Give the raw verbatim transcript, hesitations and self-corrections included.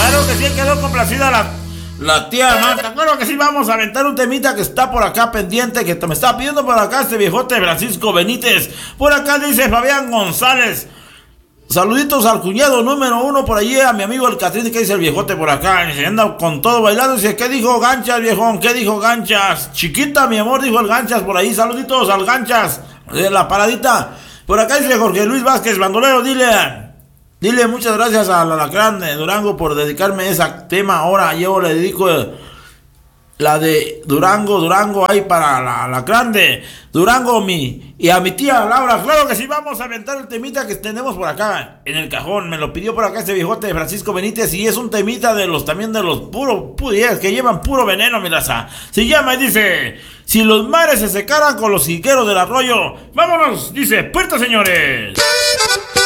Claro que sí, quedó complacida la, la tía Marta. Claro que sí, vamos a aventar un temita que está por acá pendiente, que me está pidiendo por acá este viejote Francisco Benítez. Por acá dice Fabián González. Saluditos al cuñado número uno por allí, a mi amigo el Catrín, que dice el viejote por acá. Se anda con todo bailando. Dice, ¿qué dijo Ganchas, viejón? ¿Qué dijo Ganchas? Chiquita, mi amor, dijo el Ganchas por ahí. Saluditos al Ganchas de la paradita. Por acá dice Jorge Luis Vázquez, bandolero, dile, dile muchas gracias al Alacrán de Durango por dedicarme ese tema. Ahora yo le dedico la de Durango, Durango, ahí para la Alacrán de Durango, mi, y a mi tía Laura. Claro que sí, vamos a aventar el temita que tenemos por acá en el cajón. Me lo pidió por acá este viejote de Francisco Benítez, y es un temita de los, también de los puro, pudieras, que llevan puro veneno, mi raza. Se llama y dice, si los mares se secaran con los jilgueros del arroyo. Vámonos, dice, puerta, señores.